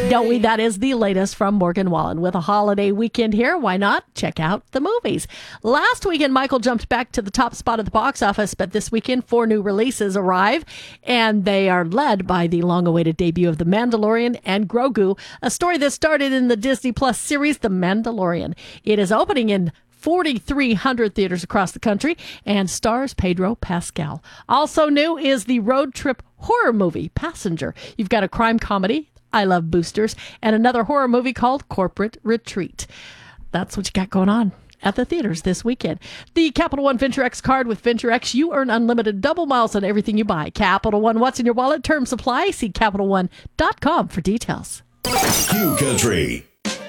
don't we? That is the latest from Morgan Wallen. With a holiday weekend here, why not check out the movies? Last weekend, Michael jumped back to the top spot of the box office, but this weekend, 4 new releases arrive, and they are led by the long-awaited debut of The Mandalorian and Grogu, a story that started in the Disney Plus series, The Mandalorian. It is opening in 4,300 theaters across the country and stars Pedro Pascal. Also new is the road trip horror movie, Passenger. You've got a crime comedy, I Love Boosters, and another horror movie called Corporate Retreat. That's what you got going on at the theaters this weekend. The Capital One Venture X card. With Venture X, you earn unlimited double miles on everything you buy. Capital One, what's in your wallet? Term supply. See CapitalOne.com for details. Q Country.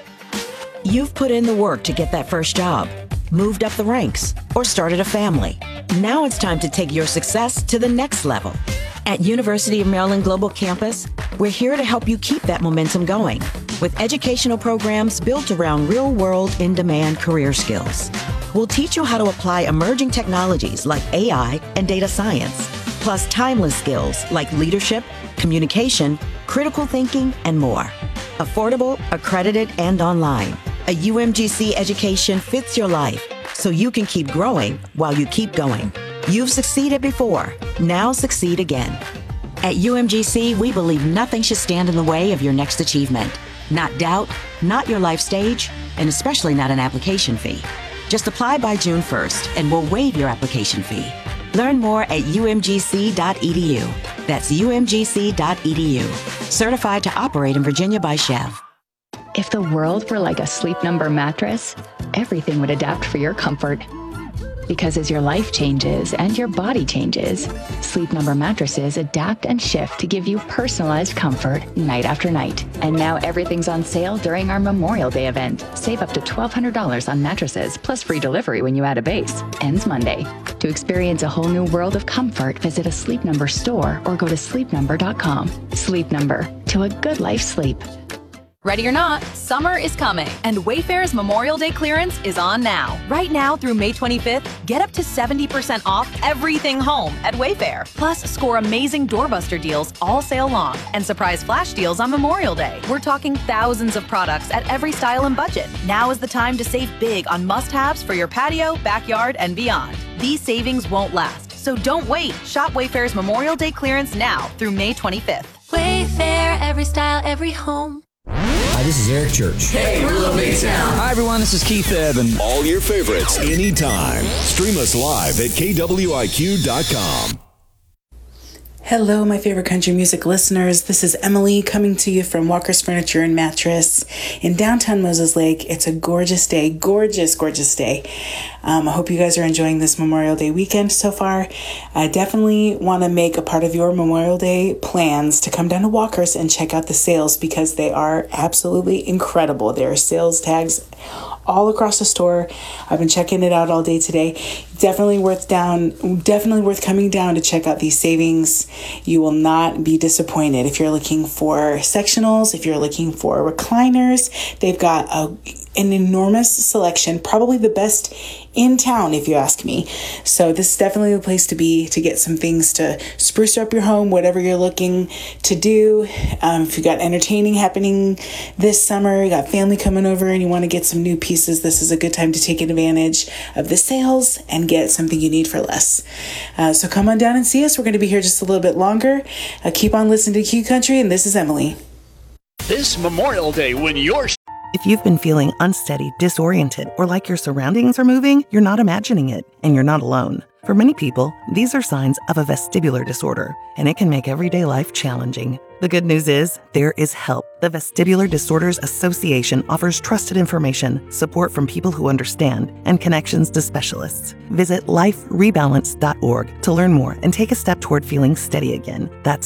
You've put in the work to get that first job, moved up the ranks, or started a family. Now it's time to take your success to the next level. At University of Maryland Global Campus, we're here to help you keep that momentum going with educational programs built around real-world, in-demand career skills. We'll teach you how to apply emerging technologies like AI and data science, plus timeless skills like leadership, communication, critical thinking, and more. Affordable, accredited, and online. A UMGC education fits your life, so you can keep growing while you keep going. You've succeeded before. Now succeed again. At UMGC, we believe nothing should stand in the way of your next achievement. Not doubt, not your life stage, and especially not an application fee. Just apply by June 1st, and we'll waive your application fee. Learn more at umgc.edu. That's umgc.edu. Certified to operate in Virginia by Chev. If the world were like a Sleep Number mattress, everything would adapt for your comfort. Because as your life changes and your body changes, Sleep Number mattresses adapt and shift to give you personalized comfort night after night. And now everything's on sale during our Memorial Day event. Save up to $1,200 on mattresses, plus free delivery when you add a base. Ends Monday. To experience a whole new world of comfort, visit a Sleep Number store or go to sleepnumber.com. Sleep Number. To a good life sleep. Ready or not, summer is coming, and Wayfair's Memorial Day clearance is on now. Right now through May 25th, get up to 70% off everything home at Wayfair. Plus, score amazing doorbuster deals all sale long and surprise flash deals on Memorial Day. We're talking thousands of products at every style and budget. Now is the time to save big on must-haves for your patio, backyard, and beyond. These savings won't last, so don't wait. Shop Wayfair's Memorial Day clearance now through May 25th. Wayfair, every style, every home. Hi, this is Eric Church. Hey, we love Baytown. Hi, everyone. This is Keith Evan. All your favorites, anytime. Stream us live at KWIQ.com. Hello, my favorite country music listeners. This is Emily coming to you from Walker's Furniture and Mattress in downtown Moses Lake. It's a gorgeous day, gorgeous day. I hope you guys are enjoying this Memorial Day weekend so far. I definitely want to make a part of your Memorial Day plans to come down to Walker's and check out the sales because they are absolutely incredible. There are sales tags all across the store. I've been checking it out all day today. Definitely worth coming down to check out these savings. You will not be disappointed. If you're looking for sectionals, if you're looking for recliners, they've got an enormous selection, probably the best in town, if you ask me. So this is definitely the place to be to get some things to spruce up your home, whatever you're looking to do. If you got entertaining happening this summer, you got family coming over and you want to get some new pieces, this is a good time to take advantage of the sales and get something you need for less. So come on down and see us. We're going to be here just a little bit longer. Keep on listening to Q Country, and this is Emily. This Memorial Day, when you're... If you've been feeling unsteady, disoriented, or like your surroundings are moving, you're not imagining it, and you're not alone. For many people, these are signs of a vestibular disorder, and it can make everyday life challenging. The good news is, there is help. The Vestibular Disorders Association offers trusted information, support from people who understand, and connections to specialists. Visit liferebalance.org to learn more and take a step toward feeling steady again. That's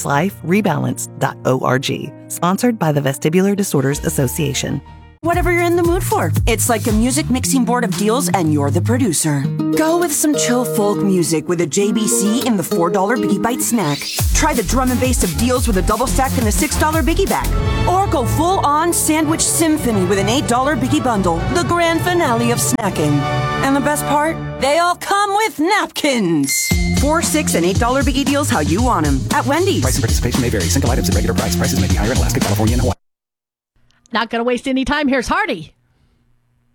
liferebalance.org. Sponsored by the Vestibular Disorders Association. Whatever you're in the mood for. It's like a music mixing board of deals and you're the producer. Go with some chill folk music with a JBC in the $4 Biggie Bite snack. Try the drum and bass of deals with a double stack in the $6 Biggie Bag. Or go full on sandwich symphony with an $8 Biggie Bundle, the grand finale of snacking. And the best part? They all come with napkins. $4, $6, and $8 Biggie deals how you want them at Wendy's. Price and participation may vary. Single items at regular price. Prices may be higher in Alaska, California, and Hawaii. Not going to waste any time. Here's Hardy.